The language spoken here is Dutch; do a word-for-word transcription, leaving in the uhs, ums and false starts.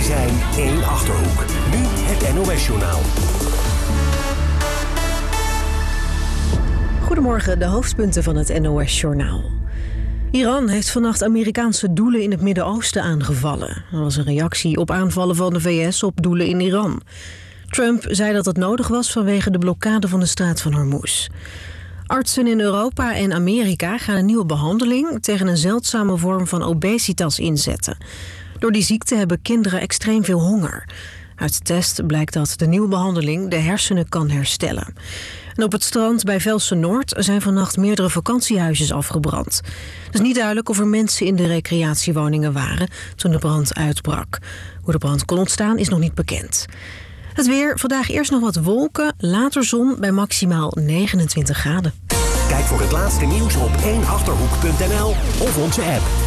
zijn één Achterhoek. Nu het N O S-journaal. Goedemorgen, de hoofdpunten van het N O S-journaal. Iran heeft vannacht Amerikaanse doelen in het Midden-Oosten aangevallen. Dat was een reactie op aanvallen van de V S op doelen in Iran. Trump zei dat het nodig was vanwege de blokkade van de straat van Hormuz. Artsen in Europa en Amerika gaan een nieuwe behandeling tegen een zeldzame vorm van obesitas inzetten. Door die ziekte hebben kinderen extreem veel honger. Uit de test blijkt dat de nieuwe behandeling de hersenen kan herstellen. En op het strand bij Velsen Noord zijn vannacht meerdere vakantiehuisjes afgebrand. Het is niet duidelijk of er mensen in de recreatiewoningen waren toen de brand uitbrak. Hoe de brand kon ontstaan is nog niet bekend. Het weer, vandaag eerst nog wat wolken, later zon bij maximaal negenentwintig graden. Kijk voor het laatste nieuws op één achterhoek punt n l of onze app.